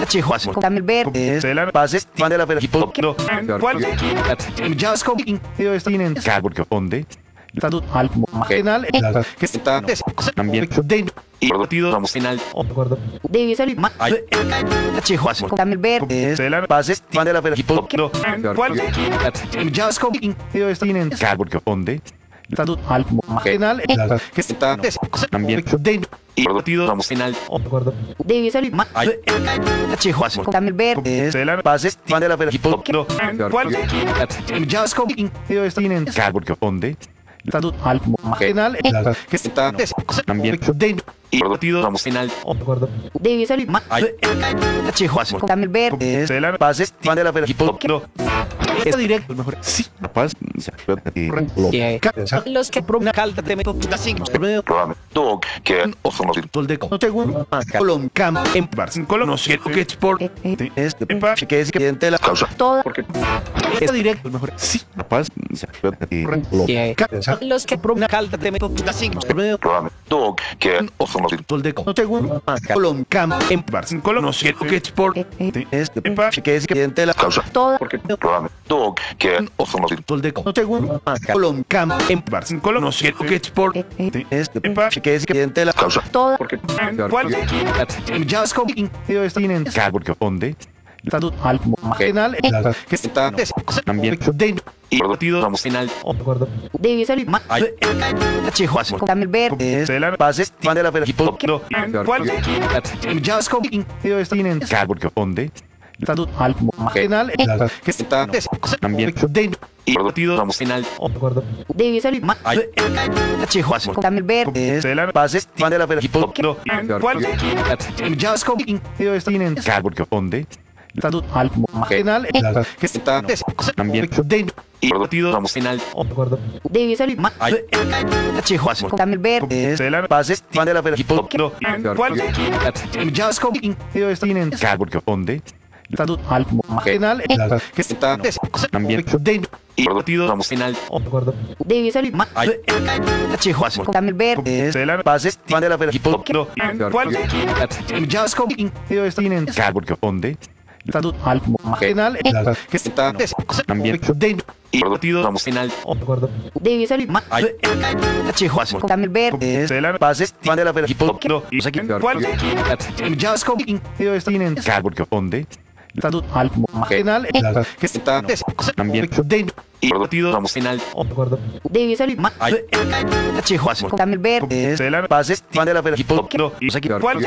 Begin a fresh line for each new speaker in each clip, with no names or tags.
Chihuahua. También ver.
Selan pases de la equipo
¿Cuál?
Jazz com estinen
Porque onde
statut al penal que está
también
y
partido
vamos
final
Debe salir.
Chihuahua
También ver.
Selan pases de la equipo
¿Cuál?
Jazz com estinen
porque onde
statut al penal que está
también
y
partido final
Debe salir.
Chihuahua
También ver.
Selan pases de la equipo
¿Cuál?
Jazz com estinen
porque onde
statut al penal que está
también
y
partido final
Debe salir.
Chihuahua
También ver.
Selan pases de la equipo está directo el mejor
sí capaz
Los que
una calda de meto
Dog que osonos
Toldeco no te Colom Cam en Barcelona no sé qué sport es que es que la
causa
toda.
está directo el mejor
sí capaz
Los que
una calda de meto
Dog que osonos
Toldeco no te Colom Cam en Barcelona no sé qué sport es que es que la
causa
toda.
Dog que osonos
Toldeco no te Colom Cam en Barcelona no sé qué sport es que es que la
causa
Toda.
¿Cuál? Jazz com estinen
porque onde
statut al penal que está
también
y
partido final
Debe salir.
Chihuahua
También ver.
Selan pases de la equipo
¿Cuál?
Jazz com estinen
porque onde
statut al penal que está
también
y
partido final
Debe salir.
Chihuahua
También ver.
Selan pases de la equipo
¿Cuál?
Jazz com estinen
porque onde
statut al penal que está
también
y
partido final
Debe salir.
Chihuahua
También ver.
Selan pases de la equipo
¿Cuál?
Jazz com estinen
porque onde
statut al penal que está
también
y
partido final
Debe salir.
Chihuahua
También ver.
Selan pases de la equipo
¿Cuál?
Jazz com estinen
porque onde
statut al penal que está
también
y
partido final
Debe salir.
Chihuahua
También ver.
Selan pases de la equipo
¿Cuál?
Jazz com estinen
porque onde
statut al penal que está
también
y
partido final
Debe salir.
Chihuahua
También ver.
Selan pases de la equipo
¿Cuál?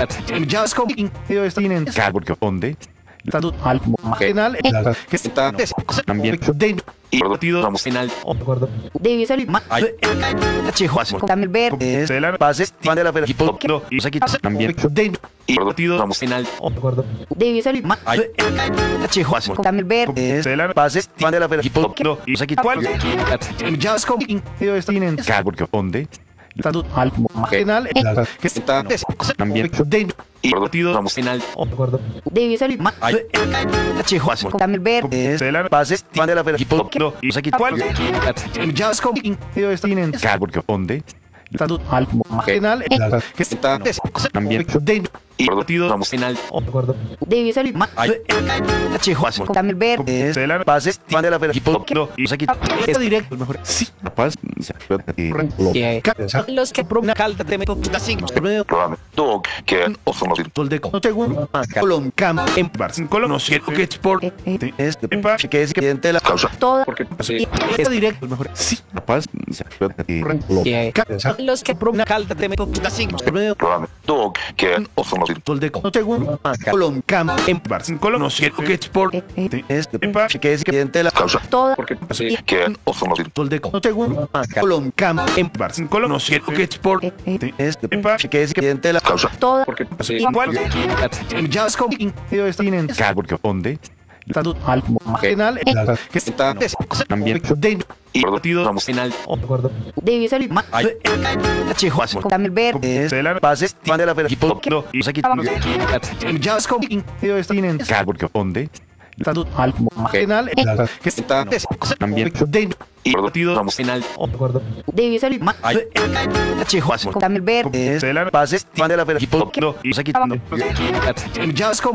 Jazz com estinen
porque onde
statut al penal que está
también
y
partido final
Debe salir.
Chihuahua
También ver.
Selan pases de la equipo
también
y
partido final
Debe salir.
Chihuahua
También ver.
Selan pases de la equipo
¿Cuál?
Jazz com estinen
porque onde
statut al penal que está
también
y
partido final
Debe salir.
Chihuahua
También ver.
Selan pases de la equipo
¿Cuál?
Jazz com estinen
porque onde
statut al penal que está
también
y
partido final
Debe salir.
Chihuahua
También ver.
Selan pases de la equipo está directo el mejor
sí capaz
Los que
una calda de meto
Dog que osonos
Toldeco no te Colom Cam en Barcelona no sé qué sport es que es que la
causa
toda.
está directo el mejor
sí capaz
Los que
una calda de meto
Dog que osonos
Toldeco no te Colom Cam en Barcelona no sé qué sport es que es que la
causa
toda.
que osonos
Toldeco no te Colom Cam en Barcelona no sé qué sport es que es que la
causa
Toda.
¿Cuál? Jazz com estinen
porque onde
statut al penal que está
también
y
partido final
Debe salir.
Chihuahua
También ver.
Selan pases de la equipo Jazz com estinen
porque onde
statut al penal que está
también
y
partido final
Debe salir.
Chihuahua
También ver.
Selan pases de la equipo Jazz com